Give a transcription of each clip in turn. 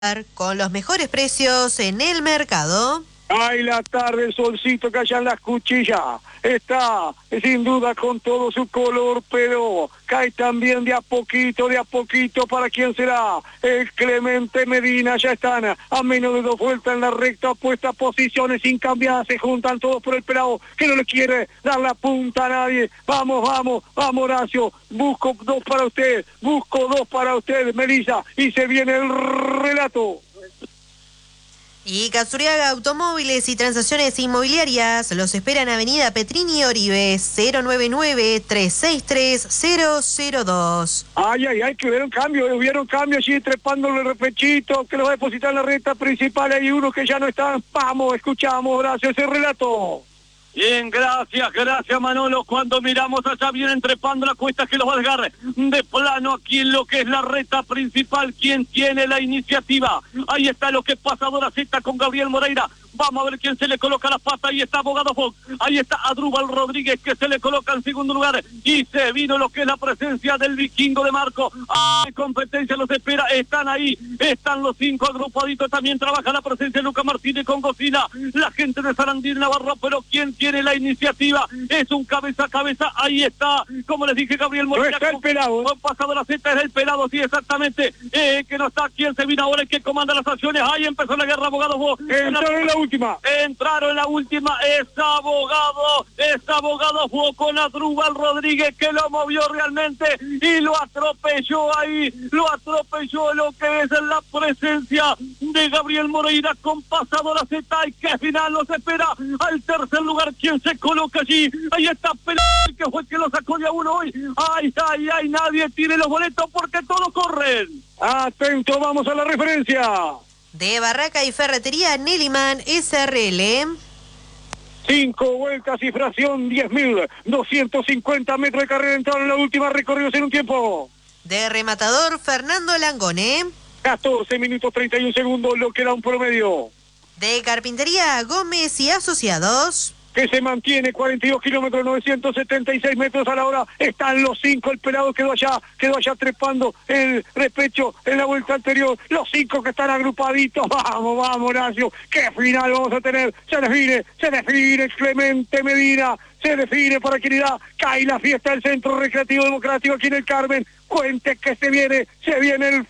con los mejores precios en el mercado. Ay, la tarde, el solcito que allá en las cuchillas está sin duda con todo su color, pero cae también de a poquito, para quién será. El Clemente Medina, ya están a menos de 2 vueltas en la recta opuesta, posiciones sin cambiar, se juntan todos por el pelado, que no le quiere dar la punta a nadie. Vamos, Horacio, busco 2 para usted, Melissa, y se viene el relato. Y Casturiaga Automóviles y Transacciones Inmobiliarias los esperan en Avenida Petrini Oribe, 099-363-002. Ay, que hubieron cambio allí trepándole el repechito, que lo va a depositar en la recta principal. Hay unos que ya no están. Vamos, escuchamos, gracias, ese relato. Bien, gracias Manolo. Cuando miramos allá vienen trepando la cuesta que los va a dejar de plano aquí en lo que es la recta principal. ¿Quién tiene la iniciativa? Ahí está lo que es Pasadora Z con Gabriel Moreira. Vamos a ver quién se le coloca la pata. Ahí está Abogado Fox. Ahí está Adrúbal Rodríguez que se le coloca en segundo lugar. Y se vino lo que es la presencia del Vikingo de Marco. ¡Ay, competencia los espera! Están ahí. Están los 5 agrupaditos. También trabaja la presencia de Luca Martínez con Gocina. La gente de Sarandí Navarro. Pero ¿quién tiene la iniciativa? Es un cabeza a cabeza. Ahí está. Como les dije, Gabriel Moreira. No está el pelado. Con Pasadora Z es el pelado. Sí, exactamente. Que no está. ¿Quién se vino ahora? ¿El que comanda las acciones? Ahí empezó la guerra, Abogado Fox. Entraron en la última, es abogado fue con Adrúbal Rodríguez que lo movió realmente y lo atropelló ahí, lo que es la presencia de Gabriel Moreira con Pasadora Z y que final los espera al tercer lugar. ¿Quién se coloca allí? Ahí está Pelé, que fue el que lo sacó de a uno hoy. Ay, nadie tiene los boletos porque todos corren. Atento, vamos a la referencia. De Barraca y Ferretería Neliman SRL. 5 vueltas y fracción, 10.250 metros de carrera. Entraron en la última, recorridos en un tiempo. De Rematador Fernando Langone. 14 minutos 31 segundos, lo que da un promedio. De Carpintería Gómez y Asociados. Que se mantiene 42 kilómetros, 976 metros a la hora. Están los 5, el pelado quedó allá trepando el repecho en la vuelta anterior. Los 5 que están agrupaditos. Vamos, Horacio, qué final vamos a tener. Se define Clemente Medina, se define para Equidad. Cae la fiesta del Centro Recreativo Democrático aquí en el Carmen. Cuente que se viene el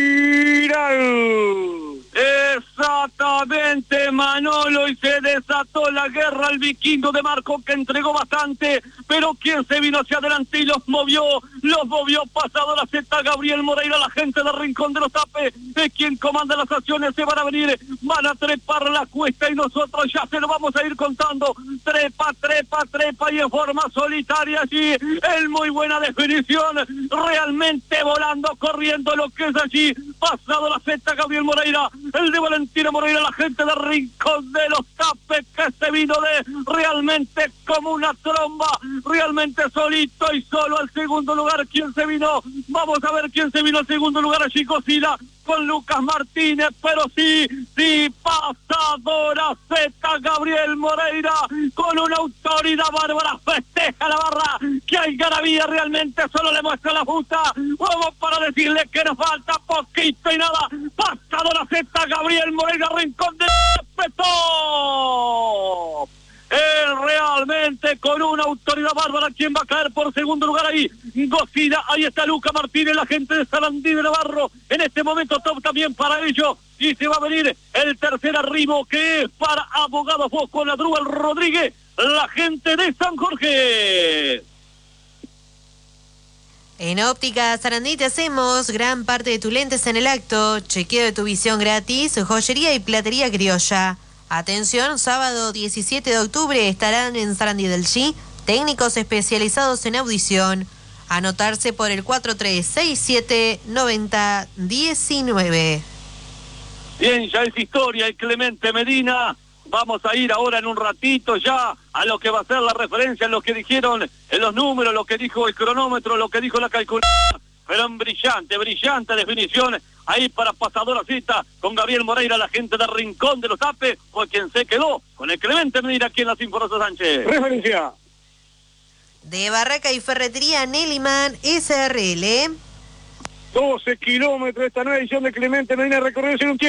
final. Exactamente, Manolo, y se desató la guerra al Vikingo de Marco que entregó bastante, pero quien se vino hacia adelante y los movió Pasadora Z, Gabriel Moreira, la gente del Rincón de los Tapes, es quien comanda las acciones, se van a venir, van a trepar la cuesta y nosotros ya se lo vamos a ir contando. Trepa y en forma solitaria allí, en muy buena definición, realmente volando, corriendo lo que es allí, Pasadora Z, Gabriel Moreira, el de Valentino Moreira, la gente del Rincón de los Tapes que se vino de realmente como una tromba, realmente solito y solo al segundo lugar. ¿Quién se vino? Vamos a ver quién se vino al segundo lugar allí, Cocina con Lucas Martínez, pero sí, Pasadora Z, Gabriel Moreira, con una autoridad bárbara, festeja la barra, que hay garabía realmente, solo le muestra la puta, vamos para decirle que nos falta poquito y nada. Pasadora Z, Gabriel Moreira, Rincón de Petó. Realmente con una autoridad bárbara, ¿quién va a caer por segundo lugar ahí? Gocina, ahí está Luca Martínez, la gente de Sarandí de Navarro, en este momento top también para ellos, y se va a venir el tercer arribo que es para Abogado Fox con Adrúbal Rodríguez, la gente de San Jorge. En Óptica Sarandí te hacemos gran parte de tus lentes en el acto, chequeo de tu visión gratis, joyería y platería criolla. Atención, sábado 17 de octubre estarán en Sarandí del Chi técnicos especializados en audición. Anotarse por el 43679019. Bien, ya es historia el Clemente Medina. Vamos a ir ahora en un ratito ya a lo que va a ser la referencia, en lo que dijeron en los números, lo que dijo el cronómetro, lo que dijo la calculadora. Pero en brillante definición ahí para Pasadora Z con Gabriel Moreira, la gente del Rincón de los Tapes, fue quien se quedó con el Clemente Medina aquí en la Sinforosa Sánchez. Referencia. De Barraca y Ferretería Neliman SRL. 12 kilómetros esta nueva edición de Clemente Medina recorridos en un tiempo.